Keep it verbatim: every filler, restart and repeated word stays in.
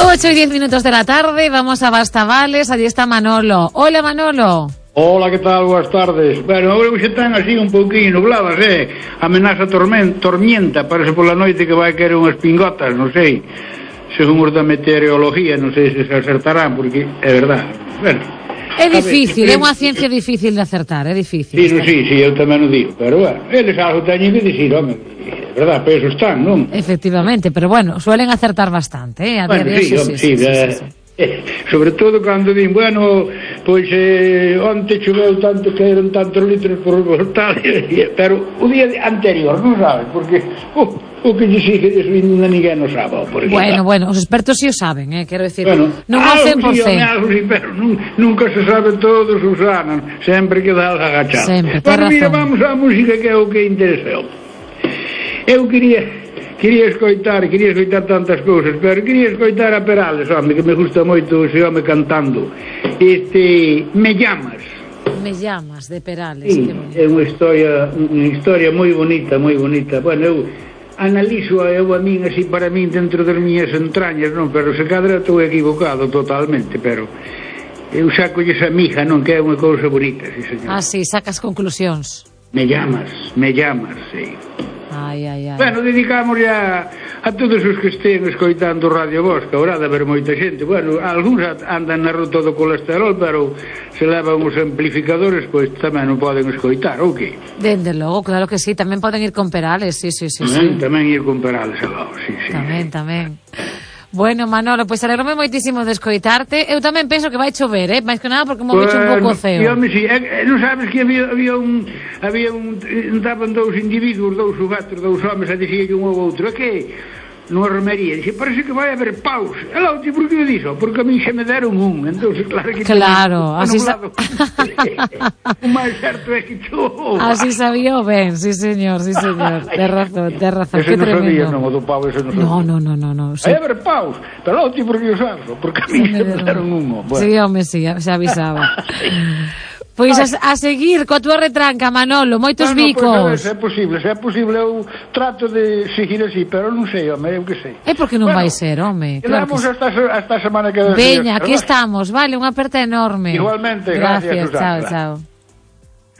ocho y diez minutos de la tarde, vamos a Bastavales, allí está Manolo. Hola, Manolo. Hola, que tal? Boas tardes. Bueno, agora xe están así un pouquinho nubladas, eh? Amenaza tormenta, tormenta, parece pola noite que vai caer unhas pingotas, non sei. Según os da meteorología, non sei se se acertarán, porque é verdade. Bueno, é difícil, ver, é unha ciencia difícil de acertar, é difícil. Sí, no, sí, sí, eu tamén o digo, pero bueno, eles algo teñen que dicir, home, é verdade, pero eso están, non? Efectivamente, pero bueno, suelen acertar bastante, eh? A bueno, sí, sí, sí, sí, sí, sí, eh, sí, sí. Eh, sobre todo cando din, bueno, pois eh, onte choveu tanto que eran tantos litros por tal, pero o día anterior, non sabes, porque uh, o que lle sigue desvindo ninguén non sabe. Bueno, bueno, os expertos si o saben, eh, quero decir, bueno, non ao cen por cento. Algo sí, pero nun, nunca se sabe todo, Susana, sempre queda algo agachado. Sempre, bueno, mira, vamos á música que é o que interesou. Eu quería... Quería escoitar, quería escoitar tantas cousas, pero quería escoitar a Perales, home, que me gusta moito ese home cantando. Este, Me llamas. Me llamas, de Perales. Sí, é unha historia, unha historia moi bonita, moi bonita. Bueno, eu analizo eu a min así para min dentro das miñas entrañas, non, pero se cadra estou equivocado totalmente, pero eu saco esa mija, non, que é unha cousa bonita, sí, señor. Ah, sí, sacas conclusións. Me llamas, me llamas, sí. Ai, ai, ai. Bueno, dedicamos a, a todos os que estén escoitando Radio Bosca. Haurá de haber moita xente. Bueno, algúns andan na ruta do colesterol, pero se levan os amplificadores, pois tamén non poden escoitar, ou que? Dende logo, claro que sí, tamén poden ir con Perales, sí, sí, sí. Tamén, sí. tamén ir con Perales, algo, sí, sí. Tamén, tamén. Bueno, Manolo, pois pues alegrome moitísimo de escoitarte. Eu tamén penso que vai chover, eh? Mais que nada porque mo vecho un pouco ceo. Yo, sí, eh, non sabes que había, había un... Había un... Estaban dous individuos, dous sugatos, dous homes, a dicir un ou outro. É que... nunha romería, dixe, parece que vai haber paus. E lá, ti, por que o dixo? Porque a mí xa me deron un. Entón, claro que... Claro, así sa... O máis certo é que chou. Así sabía ben, sí, señor, sí, señor. Ten razón, ten razón. Ese non sabía, non, o do pau, ese non sabía. No, no, no, no, no. Vai haber paus. Pero lá, ti, por que o sabes? Porque a mí xa me deron un. Sí, home, sí, xa avisaba. Pois a, a seguir coa túa retranca, Manolo, moitos no, no, bicos. Pois é posible, se é posible eu trato de seguir así, pero non sei, home, eu que sei. É porque non bueno, vai ser, home. Claro que hasta, hasta a semana que... Veña, aquí estamos, vale, unha aperta enorme. Igualmente, gracias. gracias, Susana. Chao, chao.